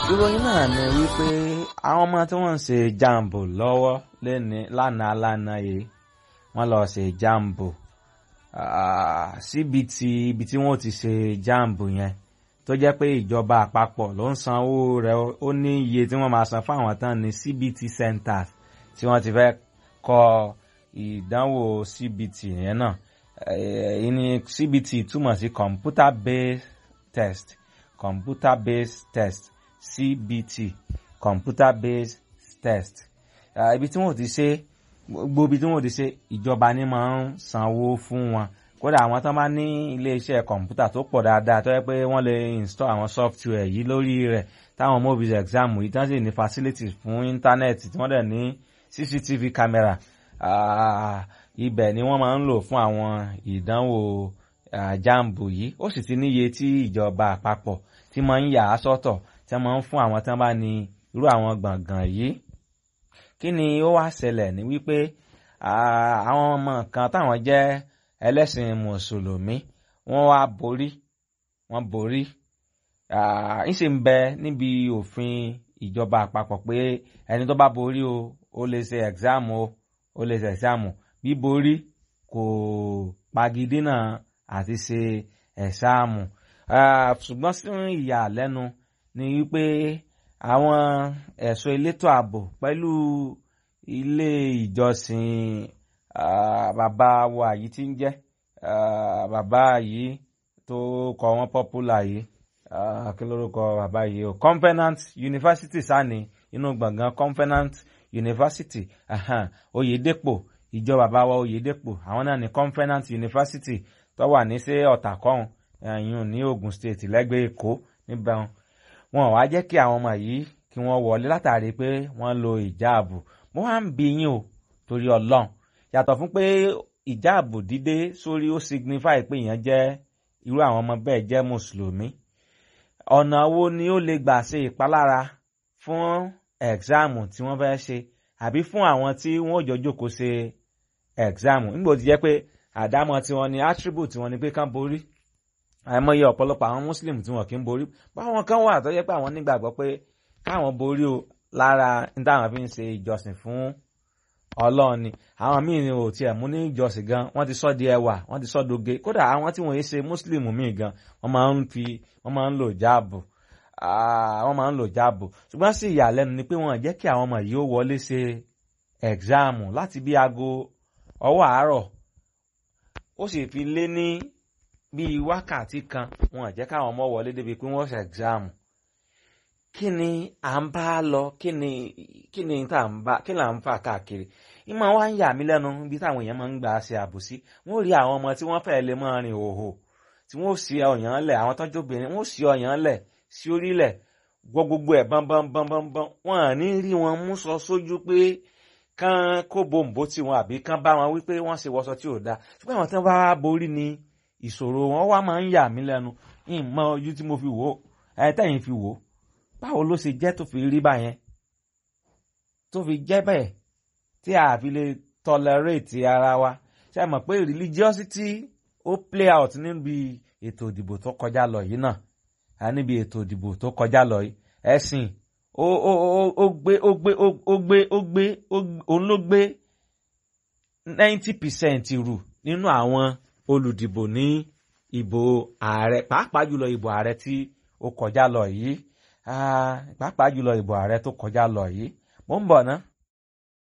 ìròyìn náà ni wípé àwọn ọmọ tí wọ́n ń ṣe jambo lọ́wọ́ lánàá yìí wọ́n lọ ṣe jambo síbi tí wọ́n ti ṣe jambo yẹn tó jẹ́ pé ìjọba àpapọ̀ ló ń sanwó rẹ̀. Ó ní iye tí wọ́n máa san fún àwọn tán ní CBT centers tí wọ́n ti fẹ́ kọ ìdánwò CBT yẹn náà. Ìní CBT túmọ̀ sí computer based test CBT computer based test. Ibi tí wọ́n ti ṣe gbogbo ibi tí wọ́n ti ṣe ìjọba ní máa ń sanwó fún wọn. Kódà àwọn tán bá ní ilé iṣẹ́ kọ̀ǹpútà tó pọ̀ dáadáa tó yẹ pé wọ́n lè install àwọn software yìí lórí rẹ̀ táwọn mobiles exam yìí tán sì ní facilities fún íńtánẹ́ẹ̀tì tí wọ́n dẹ̀ ní CCTV camera. Ibẹ̀ ni wọ́n máa ń lò fún àwọn ìdánwò jambo yìí. Ó sì ti níye tí ìjọba àpapọ̀ tí máa ń yà á sọ́tọ̀ tí wọ́n máa ń fún àwọn tán bá ní irú àwọn gbọ̀ngàn yìí. Kí ni ó wá ṣẹlẹ̀ ní wípé àwọn ọmọ kan táwọn jẹ́ ẹlẹ́sìn mùsùlùmí wọ́n borí. Ń sì ń bẹ níbi òfin ìjọba àpapọ̀ pé ẹni tó bá borí ó lè ṣe exam bí borí kò pagidínà àti ṣe exam. Ṣùgbọ́n sí ìyàlẹ́nu ni wípé àwọn ẹ̀ṣọ́ elétò ààbò pẹ̀lú ilé ìjọsìn bàbá wa yìí tí ń jẹ́ bàbá yìí tó kọ wọ́n popular yìí kí lórúkọ bàbá yìí o Covenant University sáni inú gbọ̀ngàn Covenant University Oyèdèpò ìjọ bàbá wa Oyèdèpò àwọn náà ní Covenant University tó wà ní sí Ọ̀tàkọ́hún ẹ̀yìn ní Ogun State lẹ́gbẹ̀ẹ́ Èkó níbẹ̀. Wọn wá jẹ́ kí àwọn ọmọ yìí kí wọ́n wọlé látàrí pé wọ́n lo ìjáàbù. Mo wá ń bi yín o torí Ọlọ́run yàtọ̀ fún pé ìjáàbù dídé sórí ó signify pé èèyàn jẹ́ irú àwọn ọmọ bẹ́ẹ̀ jẹ́ mùsùlùmí. Ọ̀nà wo ni ó lè gbà ṣe ìpalára fún ẹ̀gzáàmù tí wọ́n fẹ́ ṣe àbí fún àwọn tí wọ́n jọ jókòó ṣe ẹ̀gzáàmù nígbà tí jẹ́ pé àdámọ̀ tí wọ́n ní attribute tí wọ́n ní pé kán borí. Àìmọye ọ̀pọ̀lọpọ̀ àwọn muslim tí wọ́n kì í borí báwọn kan wà tó jẹ́ pé àwọn nígbàgbọ́ pé káwọn borí o lára ní táwọn fi ń ṣe ìjọsìn fún Ọlọ́run ni. Àwọn míì ni ò tiẹ̀ mú ní ìjọsìn gan wọ́n ti sọ di ẹwà wọ́n ti sọ doge. Kódà àwọn tí wọ́n yé ṣe muslim míì gan wọ́n máa ń lò jáàbù ṣùgbọ́n sí ìyàlẹ́nu ni pé wọ́n jẹ́ kí àwọn ọmọ yìí ó wọlé ṣe ẹ̀gzáàmù láti bí aago ọwọ́ àárọ̀ ó sì fi lé ní bíi wákàtí kan wọ́n jẹ́ káwọn ọmọ wọlé débi pé wọ́n ṣe ẹ̀gzáàmù. Kí ni à ń bá lọ kí ni là ń fà káàkiri. Ìmọ̀ wá ń yà mí lẹ́nu bí táwọn èèyàn máa ń gbà ṣe àbòsí. Wọ́n rí àwọn ọmọ tí wọ́n fẹ́ lè máa rìn òhò tí wọ́n sì ọyàn lẹ̀ àwọn tọ́jú obìnrin wọ́n sì ọyàn lẹ̀ sí orílẹ̀ gbogbo ẹ̀ bọ́nbọ́nbọ́nbọ́n wọ́n à ní rí wọn mú sọ sójú pé kán kó bòǹbò tí wọn àbí kán bá wọn wípé wọ́n ṣe wọṣọ tí ò dáa. Ṣùgbọ́n àwọn tí wọ́n bá borí ni ìṣòro wọn wá máa ń yà mí lẹ́nu. Ìmọ̀ ojú tí mo fi wò tẹ́yìn fi wò báwo ló ṣe jẹ́ tó fi rí báyẹn tó fi jẹ́ bẹ́ẹ̀ tí a fi lè tolerate ara wa. Ṣé ẹ mọ̀ pé religiosity ó play out níbi ètò ìdìbò tó kọjá lọ yìí náà níbi ètò ìdìbò tó kọjá lọ yìí ẹ̀sìn òun ló gbé 90% rù nínú àwọn olùdìbò ní ìbò ààrẹ pàápàá jùlọ ìbò ààrẹ tí ó kọjá lọ yìí mo ń bọ̀ ná.